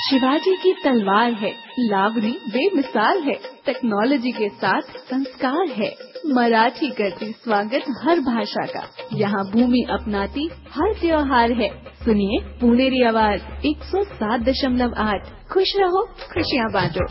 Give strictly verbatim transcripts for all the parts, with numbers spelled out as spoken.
शिवाजी की तलवार है, लावणी बेमिसाल है, टेक्नोलॉजी के साथ संस्कार है। मराठी करती स्वागत हर भाषा का, यहाँ भूमि अपनाती हर त्योहार है। सुनिए पुनेरी आवाज एक सौ सात दशमलव आठ। खुश रहो, खुशियाँ बांटो।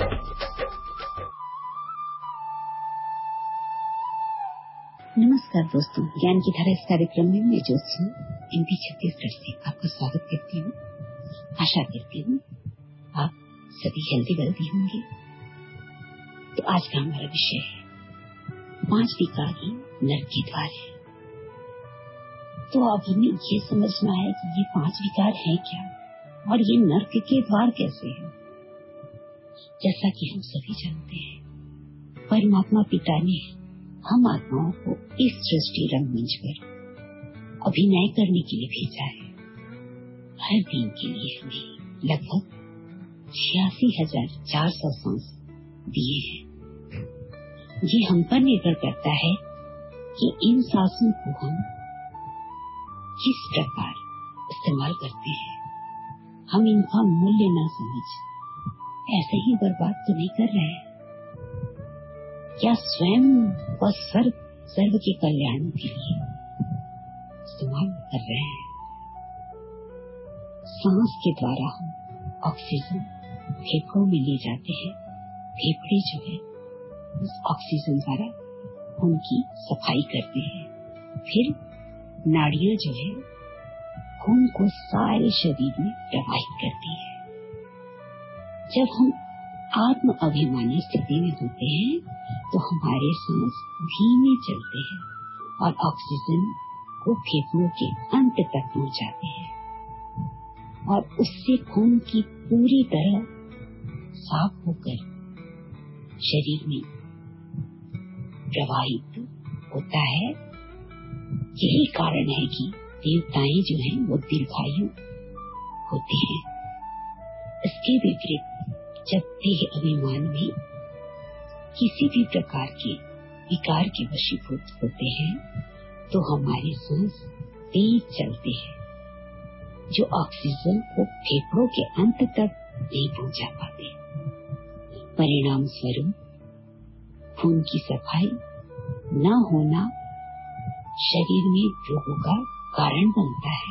नमस्कार दोस्तों, ज्ञान की धारा इस कार्यक्रम में मैं जोशी एमपी छत्तीसगढ़ से आपका स्वागत करती हूँ। आशा करती हूँ आप सभी हेल्दी वेल्दी होंगे। तो आज का हमारा विषय है पांच विकार ही नर्क के द्वार है। तो अब हमें ये समझना है कि ये पांच विकार हैं क्या और ये नर्क के द्वार कैसे हैं। जैसा कि हम सभी जानते हैं, परमात्मा पिता ने हम आत्माओं को इस सृष्टि रंगमंच पर अभिनय करने के लिए भेजा है। हर दिन के लिए हमें लगभग छियासी हजार चार सौ सांस दिए हैं। ये हम पर निर्भर करता है कि इन सांसों को हम किस प्रकार इस्तेमाल करते हैं। हम इनका मूल्य न समझ ऐसे ही बर्बाद तो नहीं कर रहे हैं, क्या स्वयं व सर्व सर्व के कल्याण के लिए इस्तेमाल कर रहे हैं। सांस के द्वारा हम ऑक्सीजन फेफड़ों में ले जाते हैं। फेफड़े जो है उस ऑक्सीजन द्वारा खून की सफाई करते हैं। फिर नाड़ियां जो है खून को सारे शरीर में प्रवाहित करती है। जब हम आत्म अभिमानी स्थिति में होते हैं तो हमारे सांस धीमे चलते हैं और ऑक्सीजन को फेफड़ों के अंत तक पहुंचाते हैं और उससे खून की पूरी तरह साफ होकर शरीर में प्रवाहित होता है। यही कारण है कि देवताएं जो हैं वो दीर्घायु होती हैं। इसके विपरीत जब देह अभिमान में किसी भी प्रकार के विकार के वशीभूत होते हैं तो हमारे सांस तेज चलते हैं, जो ऑक्सीजन को फेफड़ों के अंत तक नहीं पहुंचा पाते। परिणाम स्वरूप खून की सफाई न होना शरीर में रोगों का कारण बनता है।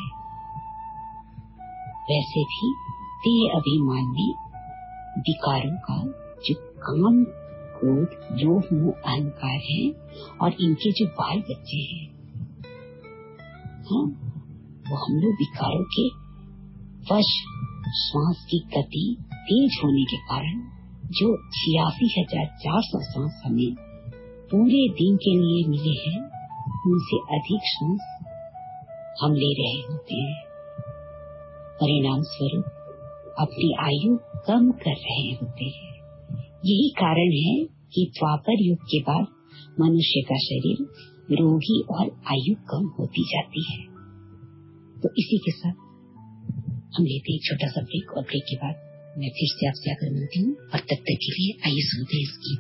वैसे भी देह अभिमान में विकारों का जो काम क्रोध लोभ मोह अहंकार है और इनके जो बाल बच्चे हैं, हाँ, वो हम लोग विकारों के वश श्वास की गति तेज होने के कारण जो छियासी हजार चार सौ सांस हमें पूरे दिन के लिए मिले हैं, उनसे अधिक सांस हम ले रहे होते हैं। परिणाम स्वरूप अपनी आयु कम कर रहे होते हैं। यही कारण है कि द्वापर युग के बाद मनुष्य का शरीर रोगी और आयु कम होती जाती है। तो इसी के साथ हम लेते हैं छोटा सा ब्रेक और ब्रेक के बाद मैं फिर से आपसे आकर मिलती हूँ और तब तक के लिए आइए सुनते हैं इस गीत।